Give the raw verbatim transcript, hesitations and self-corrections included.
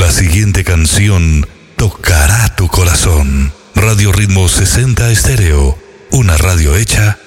La siguiente canción tocará tu corazón. Radio Ritmo sesenta Estéreo, una radio hecha